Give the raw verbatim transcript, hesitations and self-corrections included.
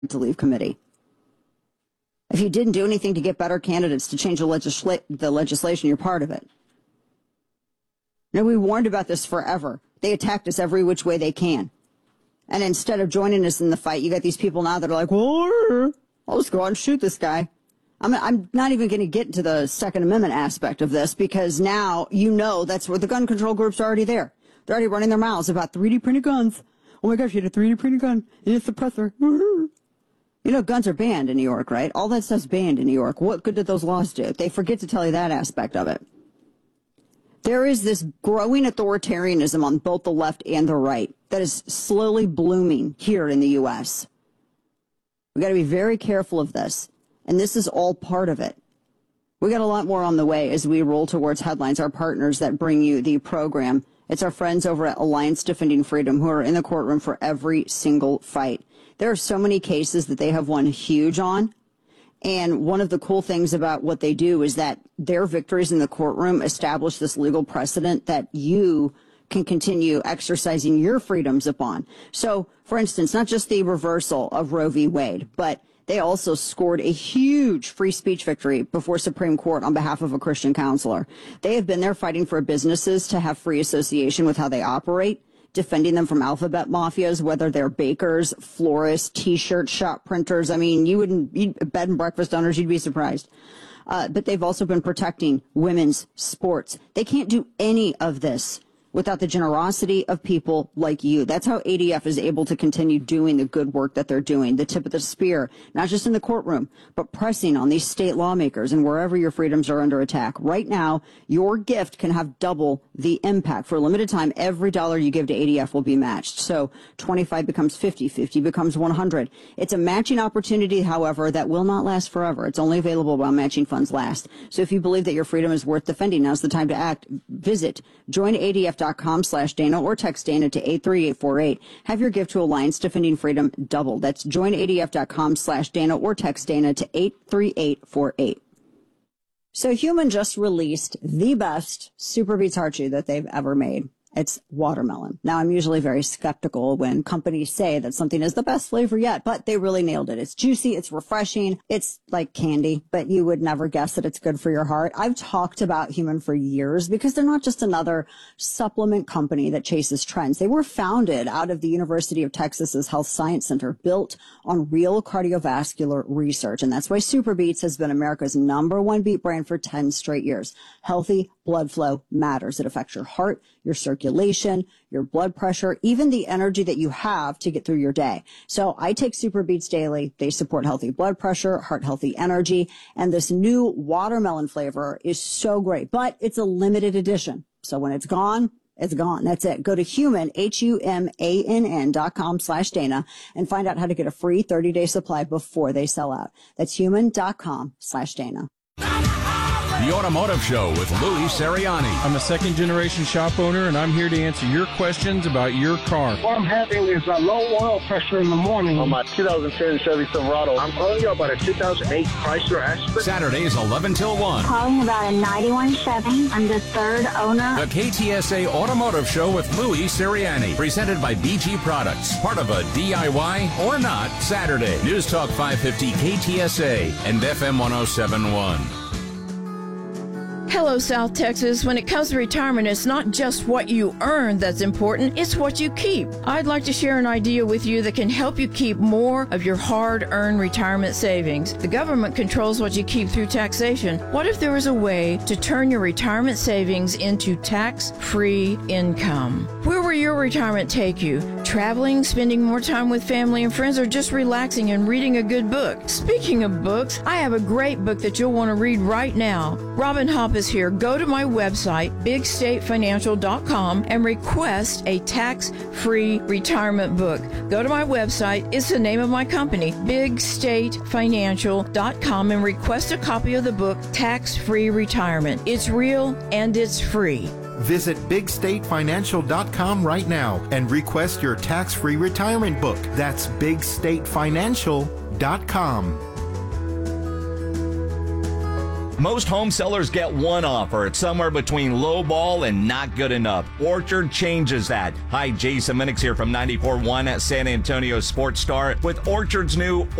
to leave committee. If you didn't do anything to get better candidates to change the, legisla- the legislation, you're part of it. Now, we warned about this forever. They attacked us every which way they can. And instead of joining us in the fight, you got these people now that are like, well, I'll just go out and shoot this guy. I'm, I'm not even going to get into the Second Amendment aspect of this, because now you know that's where the gun control groups are already there. They're already running their mouths about three D printed guns. Oh my gosh, you had a three D printed gun and a suppressor. You know, guns are banned in New York, right? All that stuff's banned in New York. What good did those laws do? They forget to tell you that aspect of it. There is this growing authoritarianism on both the left and the right that is slowly blooming here in the U S. We got to be very careful of this, and this is all part of it. We got a lot more on the way as we roll towards Headlines, our partners that bring you the program. It's our friends over at Alliance Defending Freedom who are in the courtroom for every single fight. There are so many cases that they have won huge on. And one of the cool things about what they do is that their victories in the courtroom establish this legal precedent that you can continue exercising your freedoms upon. So, for instance, not just the reversal of Roe v. Wade, but they also scored a huge free speech victory before Supreme Court on behalf of a Christian counselor. They have been there fighting for businesses to have free association with how they operate, defending them from alphabet mafias, whether they're bakers, florists, T-shirt shop printers. I mean, you wouldn't, you'd, bed and breakfast owners, you'd be surprised. Uh, but they've also been protecting women's sports. They can't do any of this without the generosity of people like you. That's how A D F is able to continue doing the good work that they're doing, the tip of the spear, not just in the courtroom, but pressing on these state lawmakers and wherever your freedoms are under attack. Right now, your gift can have double the impact. For a limited time, every dollar you give to A D F will be matched. So twenty-five becomes fifty, fifty becomes one hundred. It's a matching opportunity, however, that will not last forever. It's only available while matching funds last. So if you believe that your freedom is worth defending, now's the time to act. Visit join A D F dot com slash Dana or text Dana to eight three eight four eight. Have your gift to Alliance Defending Freedom double. That's join A D F dot com slash Dana or text Dana to eight three eight four eight. So Human just released the best Super Beets Heart Chew that they've ever made. It's watermelon. Now, I'm usually very skeptical when companies say that something is the best flavor yet, but they really nailed it. It's juicy. It's refreshing. It's like candy, but you would never guess that it's good for your heart. I've talked about Human for years because they're not just another supplement company that chases trends. They were founded out of the University of Texas's Health Science Center, built on real cardiovascular research. And that's why Super Beets has been America's number one beet brand for ten straight years. Healthy blood flow matters. It affects your heart, your circulation, your blood pressure, even the energy that you have to get through your day. So I take Super Beets daily. They support healthy blood pressure, heart healthy energy, and this new watermelon flavor is so great, but it's a limited edition. So when it's gone, it's gone. That's it. Go to human, H U M A N N dot com slash Dana and find out how to get a free thirty day supply before they sell out. That's human dot com slash Dana. The Automotive Show with Louis Seriani. I'm a second-generation shop owner, and I'm here to answer your questions about your car. What I'm having is a low oil pressure in the morning. On my two thousand ten Chevy Silverado. I'm calling you about a two thousand eight Chrysler Aspen. Saturdays, eleven till one. Calling about a ninety-one Chevy. I'm the third owner. The K T S A Automotive Show with Louis Seriani. Presented by B G Products. Part of a D I Y or not Saturday. News Talk five fifty K T S A and F M one oh seven point one. Hello, South Texas. When it comes to retirement, it's not just what you earn that's important, it's what you keep. I'd like to share an idea with you that can help you keep more of your hard-earned retirement savings. The government controls what you keep through taxation. What if there was a way to turn your retirement savings into tax-free income? Where will your retirement take you? Traveling, spending more time with family and friends, or just relaxing and reading a good book? Speaking of books, I have a great book that you'll want to read right now. Robin Hopp is here. Go to my website, big state financial dot com, and request a tax-free retirement book. Go to my website. It's the name of my company, big state financial dot com, and request a copy of the book, Tax-Free Retirement. It's real and it's free. Visit big state financial dot com right now and request your tax-free retirement book. That's big state financial dot com. Most home sellers get one offer. It's somewhere between low ball and not good enough. Orchard changes that. Hi, Jason Minix here from ninety-four point one at San Antonio Sports Star with Orchard's new